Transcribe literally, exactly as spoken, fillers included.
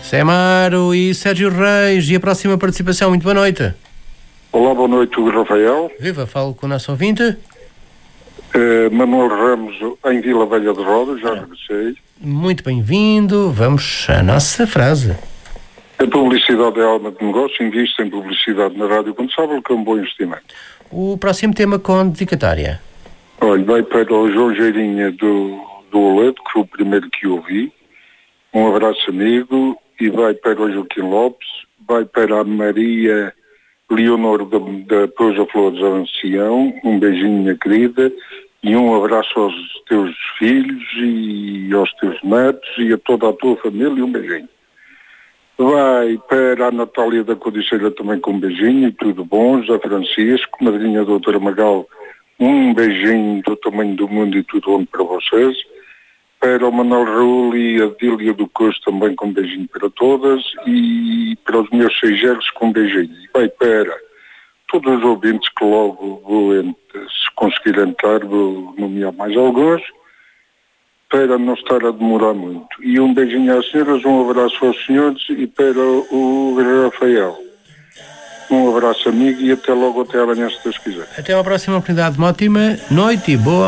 Zé Amaro e Sérgio Reis. E a próxima participação. Muito boa noite. Olá, boa noite, Hugo Rafael. Viva, falo com o nosso ouvinte. Uh, Manuel Ramos, em Vila Velha de Rodas, já regressei. Muito bem-vindo. Vamos à nossa frase. A publicidade é alma de negócio, invista em publicidade na rádio quando sabe que é um bom investimento. O próximo tema com dedicatória. Olha, vai para o João Geirinha do, do Oledo, que foi o primeiro que eu vi. Um abraço, amigo. E vai para o Joaquim Lopes, vai para a Maria Leonor da, da Pousa Flores Ancião. Um beijinho, minha querida. E um abraço aos teus filhos e aos teus netos e a toda a tua família. Um beijinho. Vai para a Natália da Codiceira também com um beijinho e tudo bom. José Francisco, madrinha da doutora Magal, um beijinho do tamanho do mundo e tudo bom para vocês. Para o Manuel Raul e a Dília do Costo também com um beijinho para todas. E para os meus seigelos com um beijinho. E vai para todos os ouvintes que logo vou, se conseguir entrar, vou nomear mais alguns, para não estar a demorar muito. E um beijinho às senhoras, um abraço aos senhores e para o Rafael. Um abraço, amigo, e até logo, até amanhã, se Deus quiser. Até à próxima oportunidade. Uma ótima noite e boa